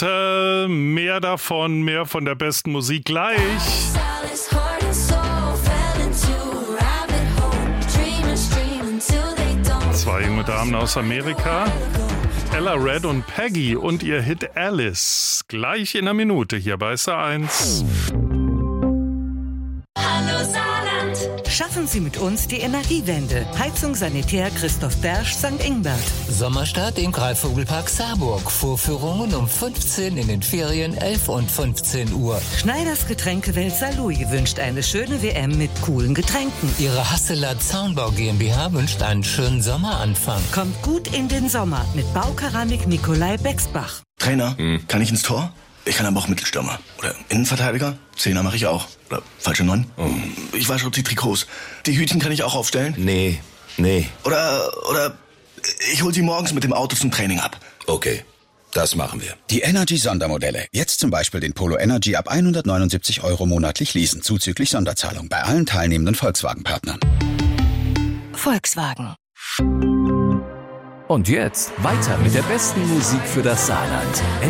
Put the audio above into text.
Mehr davon, mehr von der besten Musik gleich. Zwei junge Damen aus Amerika, Ella Red und Peggy und ihr Hit Alice. Gleich in einer Minute hier bei SA1. Hallo Saarland. Schaffen Sie mit uns die Energiewende. Heizung Sanitär Christoph Bersch, St. Ingbert. Sommerstart im Greifvogelpark Saarburg. Vorführungen um 15 in den Ferien, 11 und 15 Uhr. Schneiders Getränkewelt Saarlouis wünscht eine schöne WM mit coolen Getränken. Ihre Hasseler Zaunbau GmbH wünscht einen schönen Sommeranfang. Kommt gut in den Sommer mit Baukeramik Nikolai Bexbach. Trainer, kann ich ins Tor? Ich kann aber auch Mittelstürmer. Oder Innenverteidiger? Zehner mache ich auch. Oder falsche 9. Ich wasche auch die Trikots. Die Hütchen kann ich auch aufstellen? Nee. Oder ich hol sie morgens mit dem Auto zum Training ab. Okay, das machen wir. Die Energy-Sondermodelle. Jetzt zum Beispiel den Polo Energy ab 179 € monatlich leasen, zuzüglich Sonderzahlung bei allen teilnehmenden Volkswagen-Partnern. Volkswagen. Und jetzt weiter mit der besten Musik für das Saarland.